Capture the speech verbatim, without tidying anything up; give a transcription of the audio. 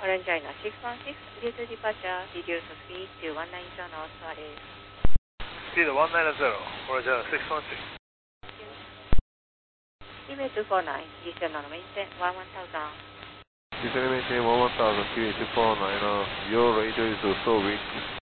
Orange China six one six, due to departure, reduce speed to one nine zero knots, sorry. Speed one nine zero, Orange China six one six. Email two four nine, descend on maintain one one thousand. Descend maintain one one thousand, Q A two four nine, uh, your radio is so weak.